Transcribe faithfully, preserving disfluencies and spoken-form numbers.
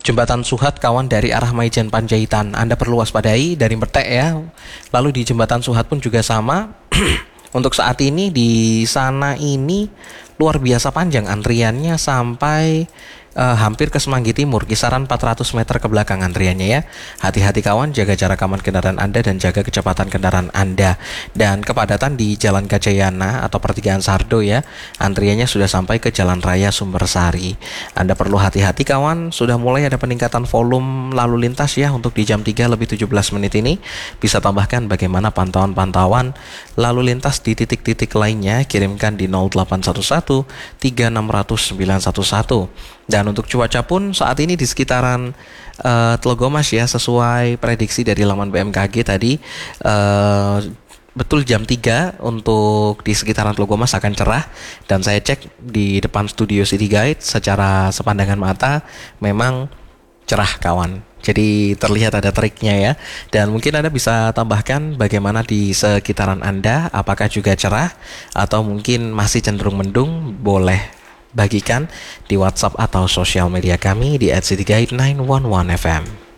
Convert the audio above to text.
Jembatan Suhat kawan dari arah Maijen Panjaitan. Anda perlu waspadai dari Metek ya. Lalu di Jembatan Suhat pun juga sama. Untuk saat ini di sana ini luar biasa panjang antriannya sampai uh, hampir ke Semanggi Timur, kisaran empat ratus meter ke belakang antriannya ya. Hati-hati kawan, jaga jarak aman kendaraan Anda dan jaga kecepatan kendaraan Anda. Dan kepadatan di Jalan Gajayana atau pertigaan Sardo ya, antriannya sudah sampai ke Jalan Raya Sumbersari. Anda perlu hati-hati kawan, sudah mulai ada peningkatan volume lalu lintas ya untuk di jam tiga lebih tujuh belas menit ini. Bisa tambahkan bagaimana pantauan-pantauan lalu lintas di titik-titik lainnya, kirimkan di nol delapan satu satu tiga enam nol nol sembilan satu satu. Dan untuk cuaca pun saat ini di sekitaran uh, Tlogomas ya, sesuai prediksi dari laman B M K G tadi, uh, betul jam tiga untuk di sekitaran Tlogomas akan cerah. Dan saya cek di depan studio City Guide secara sepandangan mata memang cerah kawan. Jadi terlihat ada triknya ya. Dan mungkin Anda bisa tambahkan bagaimana di sekitaran Anda, apakah juga cerah atau mungkin masih cenderung mendung. Boleh bagikan di WhatsApp atau sosial media kami di at cityguide sembilan satu satu F M.